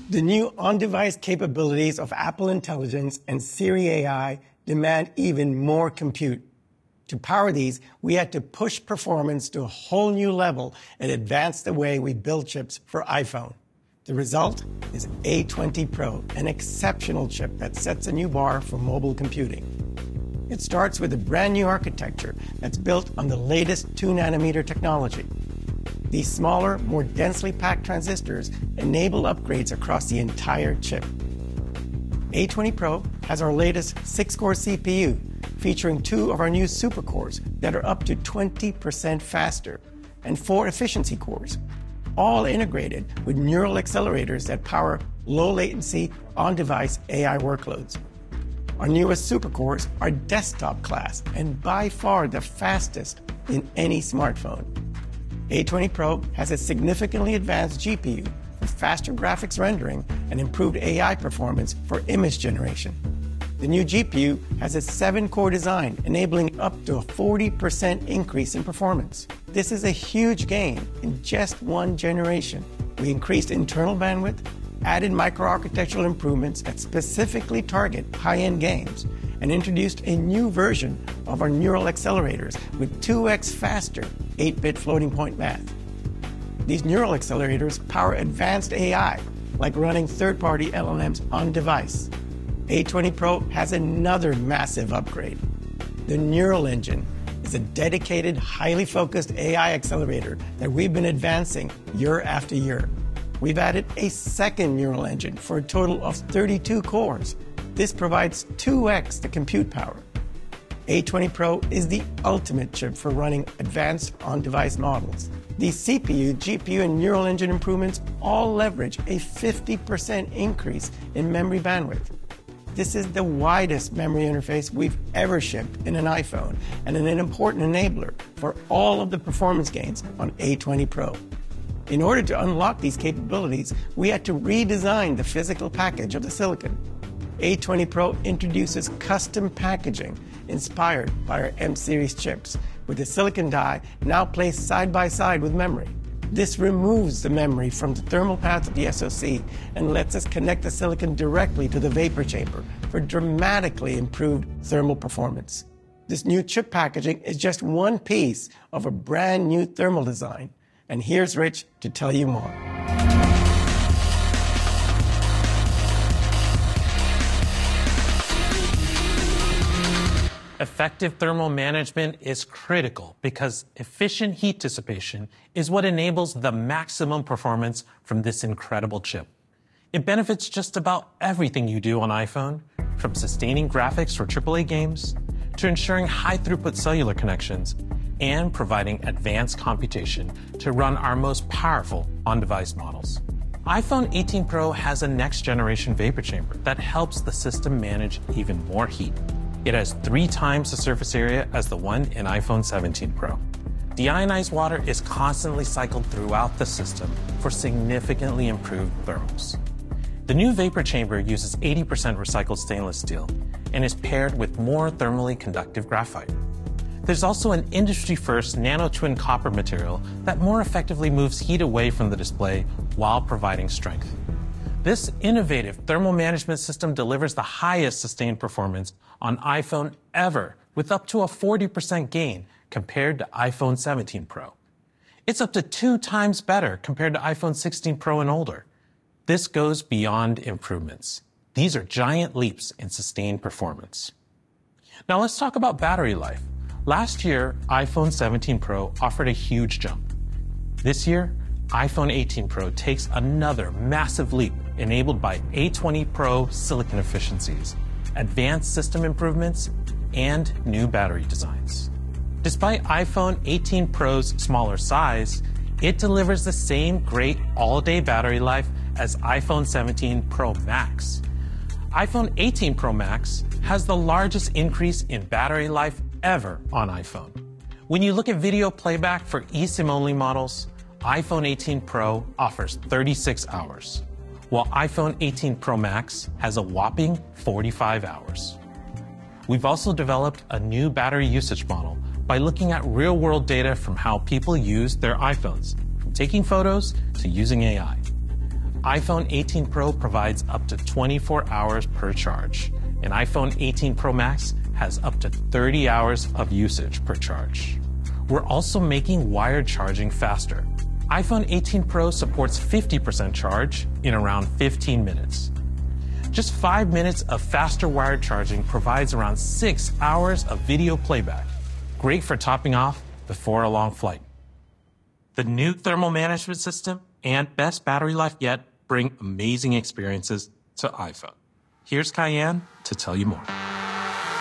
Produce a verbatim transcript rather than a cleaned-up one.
The new on-device capabilities of Apple Intelligence and Siri A I demand even more compute. To power these, we had to push performance to a whole new level and advance the way we build chips for iPhone. The result is A twenty Pro, an exceptional chip that sets a new bar for mobile computing. It starts with a brand new architecture that's built on the latest two nanometer technology. These smaller, more densely packed transistors enable upgrades across the entire chip. A twenty Pro has our latest six core C P U, featuring two of our new supercores that are up to twenty percent faster, and four efficiency cores, all integrated with neural accelerators that power low-latency, on-device A I workloads. Our newest supercores are desktop class and by far the fastest in any smartphone. A twenty Pro has a significantly advanced G P U for faster graphics rendering and improved A I performance for image generation. The new G P U has a seven core design, enabling up to a forty percent increase in performance. This is a huge gain in just one generation. We increased internal bandwidth, added microarchitectural improvements that specifically target high-end games, and introduced a new version of our neural accelerators with two X faster eight bit floating point math. These neural accelerators power advanced A I, like running third-party L L Ms on device. A twenty Pro has another massive upgrade. The Neural Engine is a dedicated, highly focused A I accelerator that we've been advancing year after year. We've added a second Neural Engine for a total of thirty-two cores. This provides two X the compute power. A twenty Pro is the ultimate chip for running advanced on-device models. These C P U, G P U, and Neural Engine improvements all leverage a fifty percent increase in memory bandwidth. This is the widest memory interface we've ever shipped in an iPhone and an important enabler for all of the performance gains on A twenty Pro. In order to unlock these capabilities, we had to redesign the physical package of the silicon. A twenty Pro introduces custom packaging inspired by our M series chips, with the silicon die now placed side by side with memory. This removes the memory from the thermal path of the S O C and lets us connect the silicon directly to the vapor chamber for dramatically improved thermal performance. This new chip packaging is just one piece of a brand new thermal design. And here's Rich to tell you more. Effective thermal management is critical because efficient heat dissipation is what enables the maximum performance from this incredible chip. It benefits just about everything you do on iPhone, from sustaining graphics for triple A games to ensuring high-throughput cellular connections and providing advanced computation to run our most powerful on-device models. iPhone eighteen Pro has a next-generation vapor chamber that helps the system manage even more heat. It has three times the surface area as the one in iPhone seventeen Pro. Deionized water is constantly cycled throughout the system for significantly improved thermals. The new vapor chamber uses eighty percent recycled stainless steel and is paired with more thermally conductive graphite. There's also an industry-first nano-twin copper material that more effectively moves heat away from the display while providing strength. This innovative thermal management system delivers the highest sustained performance on iPhone ever, with up to a forty percent gain compared to iPhone seventeen Pro. It's up to two times better compared to iPhone sixteen Pro and older. This goes beyond improvements. These are giant leaps in sustained performance. Now let's talk about battery life. Last year, iPhone seventeen Pro offered a huge jump. This year, iPhone eighteen Pro takes another massive leap enabled by A twenty Pro silicon efficiencies, advanced system improvements, and new battery designs. Despite iPhone eighteen Pro's smaller size, it delivers the same great all-day battery life as iPhone seventeen Pro Max. iPhone eighteen Pro Max has the largest increase in battery life ever on iPhone. When you look at video playback for eSIM-only models, iPhone eighteen Pro offers thirty-six hours, while iPhone eighteen Pro Max has a whopping forty-five hours. We've also developed a new battery usage model by looking at real-world data from how people use their iPhones, from taking photos to using A I. iPhone eighteen Pro provides up to twenty-four hours per charge, and iPhone eighteen Pro Max has up to thirty hours of usage per charge. We're also making wired charging faster. iPhone eighteen Pro supports fifty percent charge in around fifteen minutes. Just five minutes of faster wired charging provides around six hours of video playback. Great for topping off before a long flight. The new thermal management system and best battery life yet bring amazing experiences to iPhone. Here's Cayenne to tell you more.